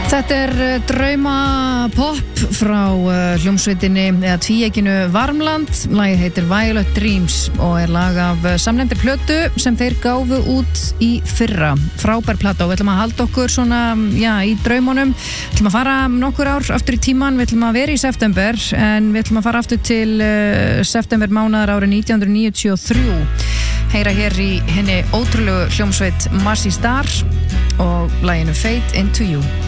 Þetta drauma pop frá hljómsveitinni eða tvíeykinu Varmland. Lagið heitir Violet Dreams og lag af samnefndri plötu sem þeir gáfu út í fyrra. Frábær plata og við ætlum að halda okkur svona, í draumunum. Við ætlum að fara nokkur ár aftur í tíman, við ætlum að vera í september en við ætlum að fara aftur til september mánaðar árið 1993. Heyra hér í henni ótrúlegu hljómsveit Marcy Starr og laginu Fade Into You.